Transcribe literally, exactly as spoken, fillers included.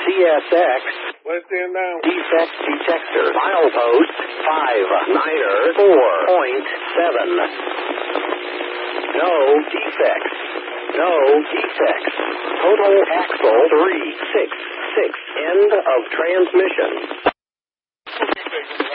C S X. What's in now? Defect detector. Milepost five niner four point seven. No defects. No defects. Total axle three six six. End of transmission.